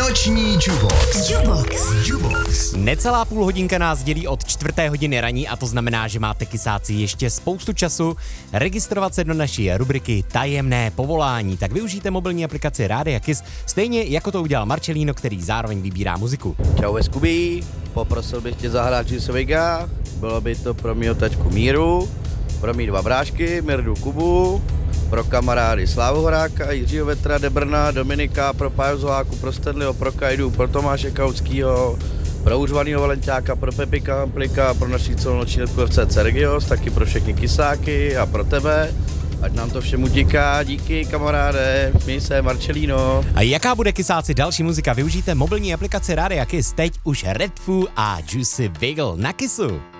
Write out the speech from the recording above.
Noční Jubox. Necelá půl hodinka nás dělí od 4:00 raní a to znamená, že máte kysáci ještě spoustu času registrovat se do naší rubriky Tajemné povolání. Tak využijte mobilní aplikaci Rádia Kiss, stejně jako to udělal Marcelino, který zároveň vybírá muziku. Čau Eskubi, poprosil bych tě zahrát Juiceviga, bylo by to pro mýho tačku Míru, pro mý dva brášky, Mirdu Kubu, pro kamarády Slávu Horáka, Jiřího Vetra, Debrna, Dominika, pro Páju Zoláku, pro Stedliho, pro Kajdu, pro Tomáše Kautskýho, pro Užvanýho Valenťáka, pro Pepika Hamplika, pro naší celonoční netkovce Sergios, taky pro všechny kysáky a pro tebe. Ať nám to všem utíká, díky kamaráde, měj se, Marcelino. A jaká bude kysáci další muzika? Využijte mobilní aplikaci Rádia Kiss, teď už Red Foo a Juicy Wiggle na Kissu.